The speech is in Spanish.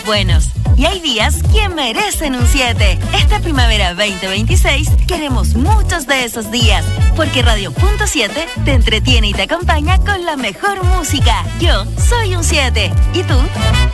buenos. Y hay días que merecen un 7. Esta primavera 2026 queremos muchos de esos días, porque Radio Punto 7 te entretiene y te acompaña con la mejor música. Yo soy un 7. ¿Y tú?